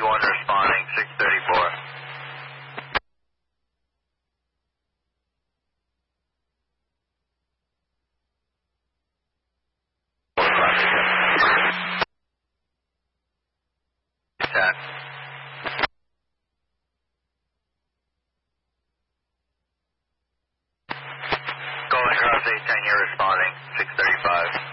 1 responding, 634. Golden Cross 810, you're responding, 635.